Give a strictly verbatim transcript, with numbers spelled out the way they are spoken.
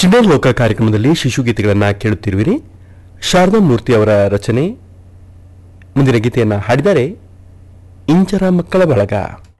ಚಿಣ್ಣರ ಲೋಕ ಕಾರ್ಯಕ್ರಮದಲ್ಲಿ ಶಿಶುಗೀತೆಗಳನ್ನು ಕೇಳುತ್ತಿರುವಿರಿ. ಶಾರದಾ ಮೂರ್ತಿ ಅವರ ರಚನೆ. ಮುಂದಿನ ಗೀತೆಯನ್ನು ಹಾಡಿದರೆ ಇಂಚರ ಮಕ್ಕಳ ಬಳಗ.